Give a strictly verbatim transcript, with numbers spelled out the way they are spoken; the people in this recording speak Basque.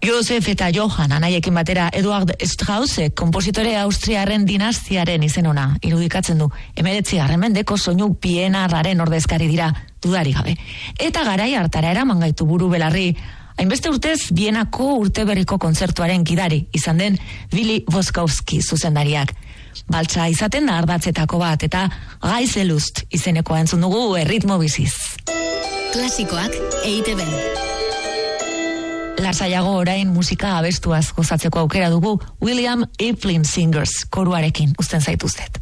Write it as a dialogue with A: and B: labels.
A: Josef eta Johann anaiekin batera Eduard Straussek kompositore austriarren dinastiaren izen ona irudikatzen du. Hemeretzigarren mendeko soinu pienarraren ordezkari dira, dudari gabe. Eta garai hartara eraman gaitu buru belarri, hainbeste urtez Bienako urteberriko kontzertuaren gidari izan den Willy Voskowski zuzendariak. Baltza izaten da ardatzetako bat eta Gaizelust izenekoa entzun dugu erritmo biziz.
B: Klasikoak E I Te Be.
A: Lasaiago orain musika abestuaz gozatzeko aukera dugu William Eplin Singers koruarekin uzten zaituztet.